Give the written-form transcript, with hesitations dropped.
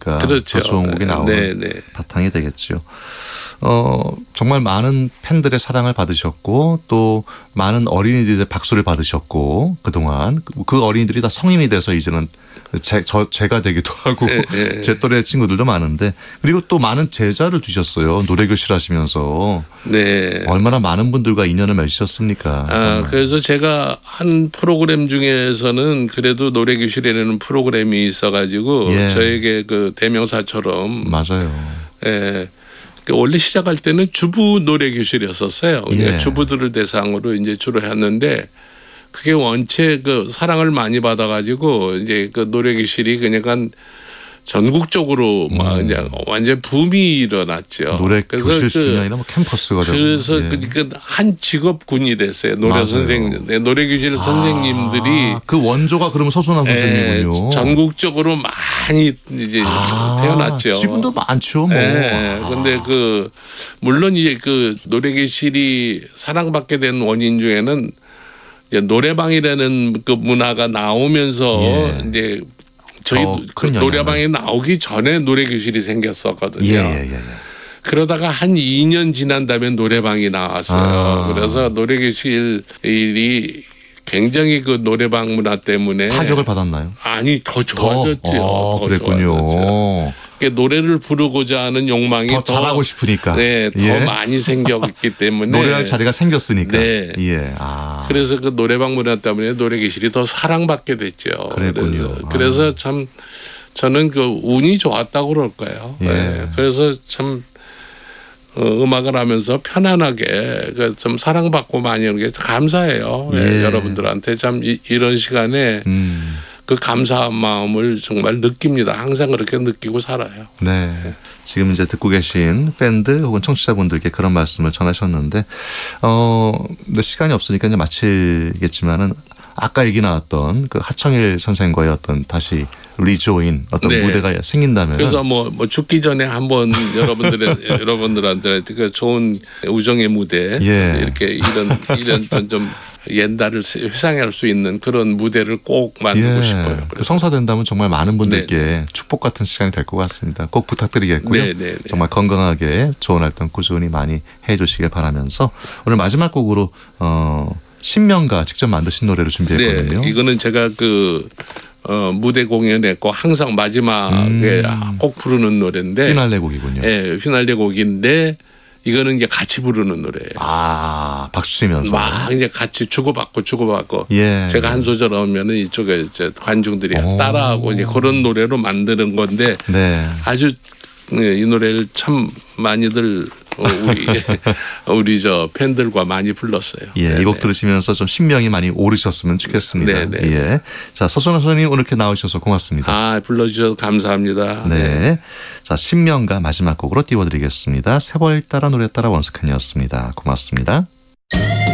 들으니까 그렇죠. 더 좋은 곡이 나오는 바탕이 되겠죠. 정말 많은 팬들의 사랑을 받으셨고 또 많은 어린이들의 박수를 받으셨고 그동안 그 어린이들이 다 성인이 돼서 이제는 제가 되기도 하고 제 또래 친구들도 많은데 그리고 또 많은 제자를 두셨어요. 노래교실 하시면서. 네. 얼마나 많은 분들과 인연을 맺으셨습니까? 그래서 제가 한 프로그램 중에서는 그래도 노래교실이라는 프로그램이 있어가지고 저에게 그 대명사처럼. 맞아요. 예. 원래 시작할 때는 주부 노래교실이었었어요. 주부들을 대상으로 이제 주로 했는데 그게 원체 그 사랑을 많이 받아가지고 이제 그 노래교실이 그냥 전국적으로 막 그냥 완전 붐이 일어났죠. 노래교실 수준이 아니라 뭐 캠퍼스가 되고. 그래서 그러니까 한 직업군이 됐어요. 노래 선생님, 노래교실 선생님들이 그 원조가 그러면 서순환 선생님이군요. 전국적으로 많이 이제 태어났죠. 지금도 많죠. 뭐. 근데 물론 이제 그 노래교실이 사랑받게 된 원인 중에는 노래방이라는 그 문화가 나오면서 이제 저희 노래방에 나오기 전에 노래교실이 생겼었거든요. 그러다가 한 2년 지난 다음에 노래방이 나왔어요. 그래서 노래교실이 굉장히 그 노래방 문화 때문에 타격을 받았나요? 아니 더 좋아졌죠. 더 그랬군요. 좋아졌죠. 노래를 부르고자 하는 욕망이 더 잘하고 싶으니까. 더 많이 생겼기 때문에 노래할 자리가 생겼으니까. 그래서 그 노래방 문화 때문에 노래교실이 더 사랑받게 됐죠. 그랬군요. 그래서 참 저는 그 운이 좋았다고 그럴 거예요. 그래서 참 음악을 하면서 편안하게 좀 사랑받고 많이 하는 게 감사해요. 여러분들한테 참 이런 시간에 그 감사한 마음을 정말 느낍니다. 항상 그렇게 느끼고 살아요. 네. 지금 이제 듣고 계신 팬들 혹은 청취자분들께 그런 말씀을 전하셨는데, 근데 시간이 없으니까 이제 마치겠지만은 아까 얘기 나왔던 그 하청일 선생과의 어떤 다시 리조인 어떤 무대가 생긴다면. 그래서 뭐 죽기 전에 한번 여러분들한테 그 좋은 우정의 무대 이렇게 이런 좀 옛날을 회상할 수 있는 그런 무대를 꼭 만들고 싶어요. 그 성사된다면 정말 많은 분들께 축복 같은 시간이 될 것 같습니다. 꼭 부탁드리겠고요. 정말 건강하게 좋은 활동 꾸준히 많이 해 주시길 바라면서 오늘 마지막 곡으로 신명가 직접 만드신 노래를 준비했거든요. 이거는 제가 무대 공연했고 항상 마지막에 꼭 부르는 노래인데. 피날레 곡이군요. 피날레 곡인데 이거는 이제 같이 부르는 노래예요. 박수 치면서. 막 이제 같이 주고받고. 제가 한 소절 하면은 이쪽에 이제 관중들이 따라하고 이제 그런 노래로 만드는 건데. 아주 이 노래를 참 많이들 우리 팬들과 많이 불렀어요. 이 곡 들으시면서 좀 신명이 많이 오르셨으면 좋겠습니다. 자, 서순환 선생님 오늘 이렇게 나오셔서 고맙습니다. 불러주셔서 감사합니다. 자, 신명가 마지막 곡으로 띄워드리겠습니다. 세월 따라 노래 따라 원스캔이었습니다. 고맙습니다.